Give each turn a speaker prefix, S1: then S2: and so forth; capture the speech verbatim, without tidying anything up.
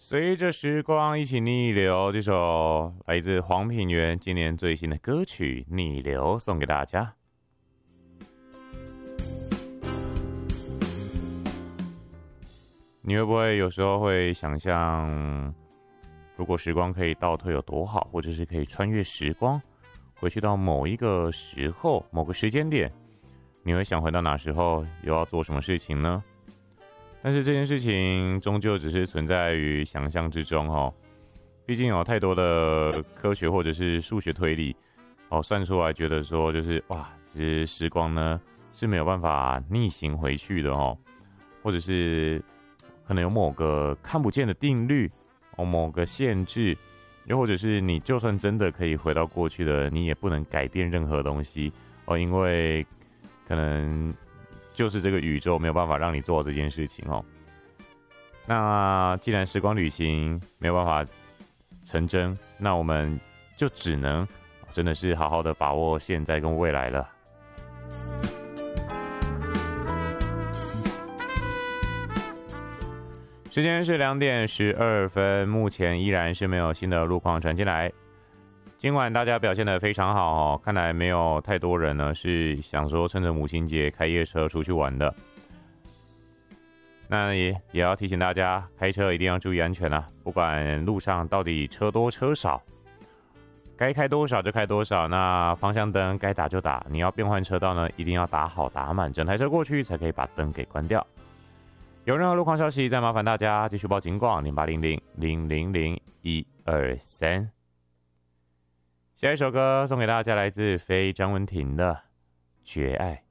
S1: 随着时光一起逆流，这首来自黄品源今年最新的歌曲《逆流》送给大家。你会不会有时候会想象，如果时光可以倒退有多好，或者是可以穿越时光，回去到某一个时候、某个时间点，你会想回到哪时候，又要做什么事情呢？但是这件事情终究只是存在于想象之中哦，毕竟有太多的科学或者是数学推理哦，算出来觉得说就是哇，其实时光呢是没有办法逆行回去的哦，或者是可能有某个看不见的定律哦，某个限制，又或者是你就算真的可以回到过去的，你也不能改变任何东西哦，因为可能就是这个宇宙没有办法让你做这件事情哦。那既然时光旅行没有办法成真，那我们就只能真的是好好的把握现在跟未来了。时间是两点十二分，目前依然是没有新的路况传进来。今晚大家表现得非常好哦，看来没有太多人呢是想说趁着母亲节开夜车出去玩的。那也也要提醒大家，开车一定要注意安全啊！不管路上到底车多车少，该开多少就开多少。那方向灯该打就打，你要变换车道呢，一定要打好打满，整台车过去才可以把灯给关掉。有任何路况消息，再麻烦大家继续报警广零八零零零零零一二三。下一首歌送给大家，来自非张文婷的《绝爱》。